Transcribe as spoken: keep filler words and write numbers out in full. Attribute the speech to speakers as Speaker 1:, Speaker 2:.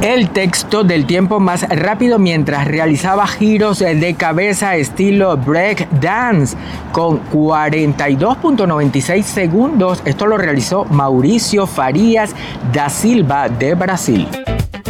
Speaker 1: el texto del tiempo más rápido mientras realizaba giros de cabeza estilo break dance con cuarenta y dos punto noventa y seis segundos. Esto lo realizó Mauricio Farias da Silva de Brasil.